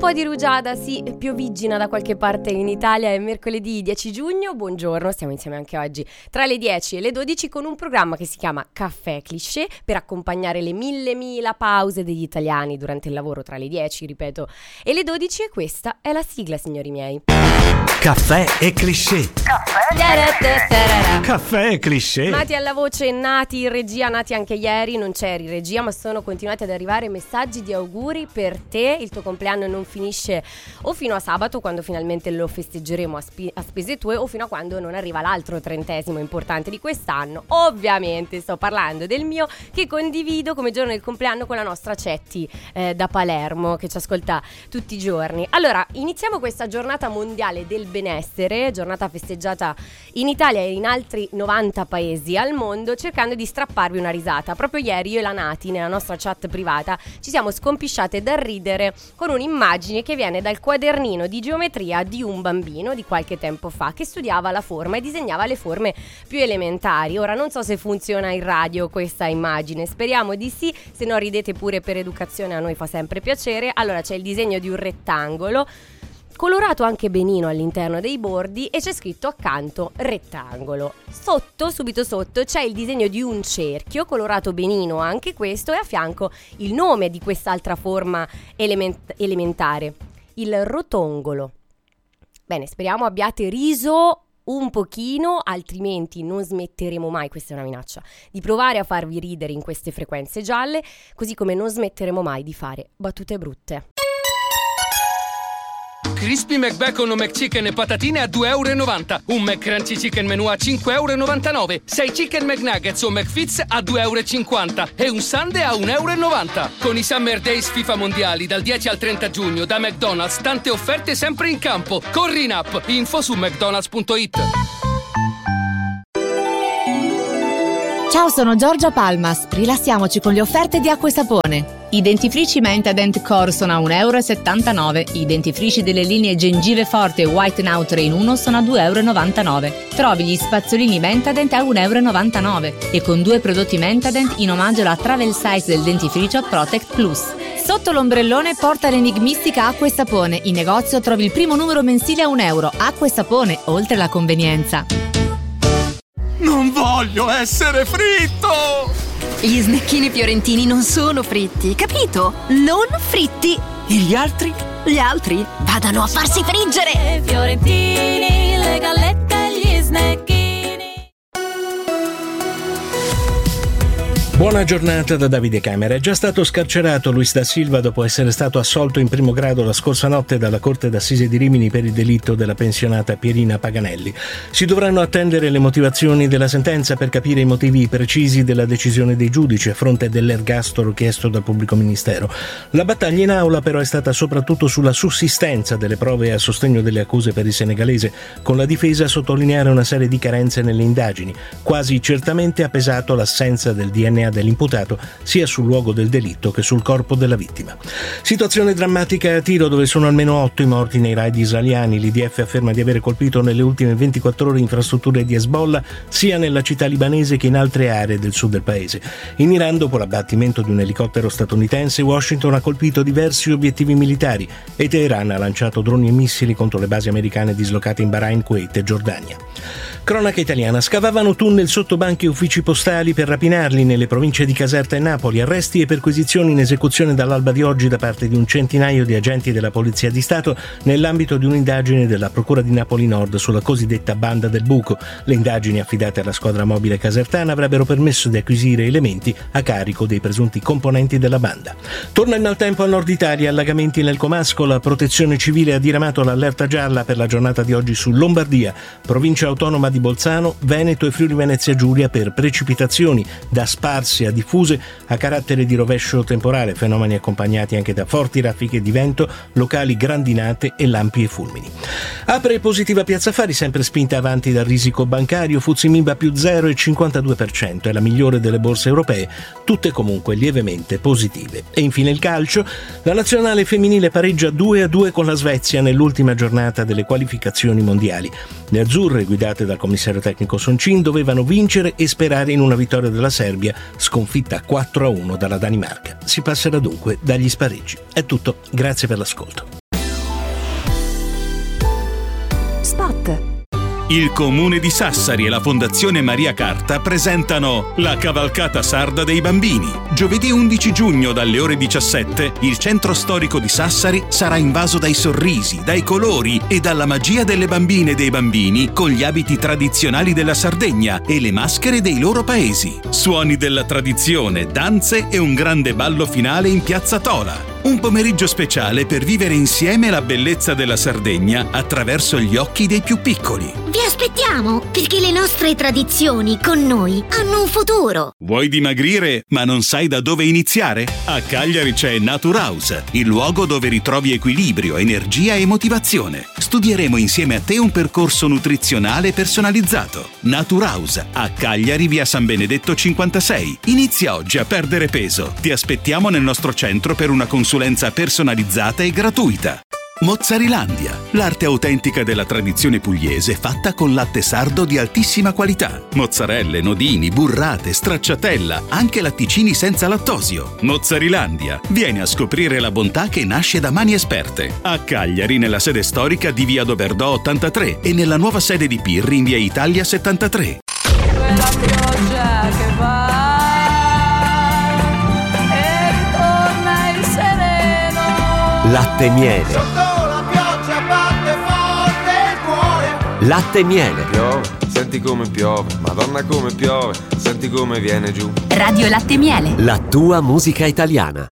po' di rugiada, sì, pioviggina da qualche parte in Italia. È mercoledì 10 giugno, buongiorno, stiamo insieme anche oggi tra le 10 e le 12 con un programma che si chiama Caffè Cliché per accompagnare le mille pause degli italiani durante il lavoro tra le 10, ripeto, e le 12, e questa è la sigla, signori miei. Caffè e Cliché. Caffè e Cliché. Nati alla voce, nati in regia, nati anche ieri, non c'eri in regia, ma sono continuati ad arrivare messaggi di auguri per te. Il tuo compleanno non finisce o fino a sabato, quando finalmente lo festeggeremo a spese tue, o fino a quando non arriva l'altro 30° importante di quest'anno. Ovviamente sto parlando del mio, che condivido come giorno del compleanno con la nostra Cetti da Palermo, che ci ascolta tutti i giorni. Allora, iniziamo questa giornata mondiale del benessere, giornata festeggiata in Italia e in altri 90 paesi al mondo, cercando di strapparvi una risata. Proprio ieri io e la Nati, nella nostra chat privata, ci siamo scompisciate dal ridere con un'immagine che viene dal quadernino di geometria di un bambino di qualche tempo fa che studiava la forma e disegnava le forme più elementari. Ora non so se funziona in radio questa immagine, speriamo di sì, se no ridete pure per educazione, a noi fa sempre piacere. Allora c'è il disegno di un rettangolo colorato anche benino all'interno dei bordi e c'è scritto accanto rettangolo. Subito sotto c'è il disegno di un cerchio colorato benino anche questo, e a fianco il nome di quest'altra forma elementare, il rotongolo. Bene, speriamo abbiate riso un pochino, altrimenti non smetteremo mai, questa è una minaccia, di provare a farvi ridere in queste frequenze gialle, così come non smetteremo mai di fare battute brutte. Crispy McBacon o McChicken e patatine a €2,90. Un McCrunchy Chicken Menù a €5,99. 6 Chicken McNuggets o McFits a €2,50. E un sundae a €1,90. Con i Summer Days FIFA Mondiali dal 10 al 30 giugno da McDonald's, tante offerte sempre in campo. Corri in app, info su mcdonalds.it. Ciao, sono Giorgia Palmas. Rilassiamoci con le offerte di acqua e sapone. I dentifrici Mentadent Core sono a €1,79. I dentifrici delle linee Gengive Forte e White Now 3 in 1 sono a €2,99. Trovi gli spazzolini Mentadent a €1,99 e con 2 prodotti Mentadent in omaggio alla travel size del dentifricio Protect Plus. Sotto l'ombrellone porta l'enigmistica acqua e sapone. In negozio trovi il primo numero mensile a €1. Acqua e sapone, oltre la convenienza. Non voglio essere fritto! Gli snecchini fiorentini non sono fritti, capito? Non fritti! E gli altri? Gli altri vadano a farsi friggere! Fiorentini, le gallette e gli snecchini. Buona giornata da Davide Camera. È già stato scarcerato Luis da Silva dopo essere stato assolto in primo grado la scorsa notte dalla Corte d'Assise di Rimini per il delitto della pensionata Pierina Paganelli. Si dovranno attendere le motivazioni della sentenza per capire i motivi precisi della decisione dei giudici a fronte dell'ergastolo chiesto dal pubblico ministero. La battaglia in aula però è stata soprattutto sulla sussistenza delle prove a sostegno delle accuse per il senegalese, con la difesa a sottolineare una serie di carenze nelle indagini. Quasi certamente ha pesato l'assenza del DNA dell'imputato sia sul luogo del delitto che sul corpo della vittima. Situazione drammatica a Tiro, dove sono almeno 8 i morti nei raid israeliani. L'IDF afferma di avere colpito nelle ultime 24 ore infrastrutture di Hezbollah sia nella città libanese che in altre aree del sud del paese. In Iran, dopo l'abbattimento di un elicottero statunitense, Washington ha colpito diversi obiettivi militari e Teheran ha lanciato droni e missili contro le basi americane dislocate in Bahrain, Kuwait e Giordania. Cronaca italiana: scavavano tunnel sotto banchi e uffici postali per rapinarli nelle province di Caserta e Napoli. Arresti e perquisizioni in esecuzione dall'alba di oggi da parte di un centinaio di agenti della Polizia di Stato nell'ambito di un'indagine della Procura di Napoli Nord sulla cosiddetta Banda del Buco. Le indagini affidate alla squadra mobile casertana avrebbero permesso di acquisire elementi a carico dei presunti componenti della banda. Torna il maltempo al nord Italia, allagamenti nel Comasco. La Protezione Civile ha diramato l'allerta gialla per la giornata di oggi su Lombardia, Provincia Autonoma di Bolzano, Veneto e Friuli Venezia Giulia per precipitazioni da sparse a diffuse a carattere di rovescio temporale, fenomeni accompagnati anche da forti raffiche di vento, locali grandinate e lampi e fulmini. Apre positiva Piazza Affari, sempre spinta avanti dal risico bancario. FTSE MIB più 0,52%, è la migliore delle borse europee, tutte comunque lievemente positive. E infine il calcio: la nazionale femminile pareggia 2-2 con la Svezia nell'ultima giornata delle qualificazioni mondiali. Le azzurre, guidate dal commissario tecnico Soncin, dovevano vincere e sperare in una vittoria della Serbia, sconfitta 4-1 dalla Danimarca. Si passerà dunque dagli spareggi. È tutto, grazie per l'ascolto. Il Comune di Sassari e la Fondazione Maria Carta presentano la Cavalcata Sarda dei Bambini. Giovedì 11 giugno dalle ore 17 il centro storico di Sassari sarà invaso dai sorrisi, dai colori e dalla magia delle bambine e dei bambini con gli abiti tradizionali della Sardegna e le maschere dei loro paesi. Suoni della tradizione, danze e un grande ballo finale in Piazza Tola. Un pomeriggio speciale per vivere insieme la bellezza della Sardegna attraverso gli occhi dei più piccoli. Vi aspettiamo, perché le nostre tradizioni con noi hanno un futuro. Vuoi dimagrire ma non sai da dove iniziare? A Cagliari c'è Naturhouse, il luogo dove ritrovi equilibrio, energia e motivazione. Studieremo insieme a te un percorso nutrizionale personalizzato. Naturhouse, a Cagliari, via San Benedetto 56. Inizia oggi a perdere peso. Ti aspettiamo nel nostro centro per una consulenza personalizzata e gratuita. Mozzarilandia, l'arte autentica della tradizione pugliese fatta con latte sardo di altissima qualità. Mozzarelle, nodini, burrate, stracciatella, anche latticini senza lattosio. Mozzarilandia, vieni a scoprire la bontà che nasce da mani esperte. A Cagliari, nella sede storica di via Doberdò 83 e nella nuova sede di Pirri in via Italia 73. La pioggia che va e ritorna il sereno. Latte miele. Latte e miele. Piove, senti come piove, Madonna come piove, senti come viene giù. Radio Latte e Miele. La tua musica italiana.